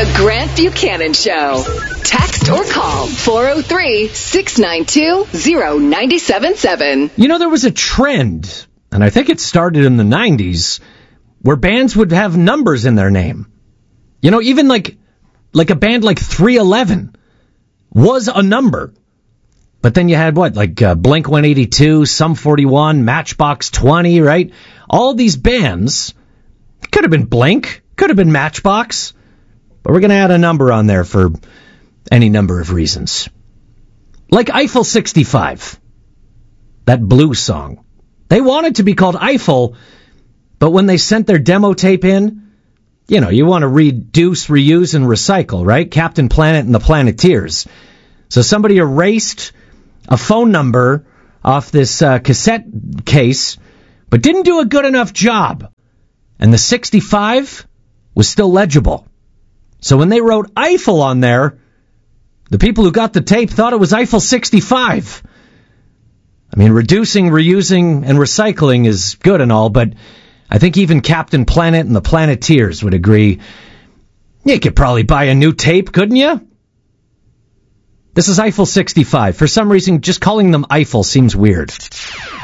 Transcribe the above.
The Grant Buchanan Show. Text or call 403-692-0977. You know, there was a trend, and I think it started in the 90s, where bands would have numbers in their name. You know, even like a band like 311 was a number. But then you had what, like Blink-182, Sum 41, Matchbox 20, right? All these bands, could have been Blink, could have been Matchbox, but we're going to add a number on there for any number of reasons. Like Eiffel 65, that blues song. They wanted to be called Eiffel, but when they sent their demo tape in, you know, you want to reduce, reuse, and recycle, right? Captain Planet and the Planeteers. So somebody erased a phone number off this cassette case, but didn't do a good enough job. And the 65 was still legible. So when they wrote Eiffel on there, the people who got the tape thought it was Eiffel 65. I mean, reducing, reusing, and recycling is good and all, but I think even Captain Planet and the Planeteers would agree, you could probably buy a new tape, couldn't you? This is Eiffel 65. For some reason, just calling them Eiffel seems weird.